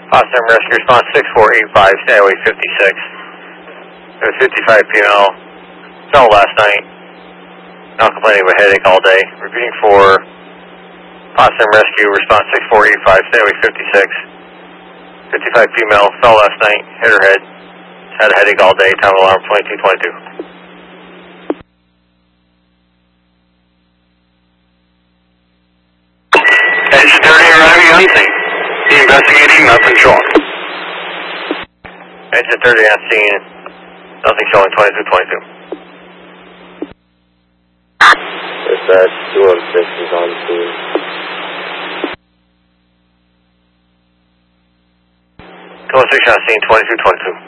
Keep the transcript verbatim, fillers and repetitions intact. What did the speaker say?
Possum Rescue Response six four eight five, Stairway fifty-six. It was fifty-five female. Fell last night. Now complaining of a headache all day. Repeating for Possum Rescue Response six four eight five, Stairway fifty-six. fifty-five female. Fell last night. Hit her head. Had a headache all day. Time alarm twenty-two twenty-two. Engine thirty arriving on scene. Investigating, nothing showing. Engine thirty on scene. Nothing showing twenty-two twenty-two. Dispatch two one six is on scene. two one six on scene, twenty-two twenty-two.